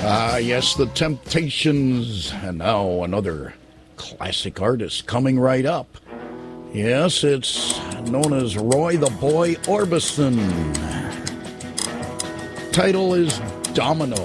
Yes, the Temptations, and now another classic artist coming right up. Yes, it's known as Roy the Boy Orbison. Title is Domino.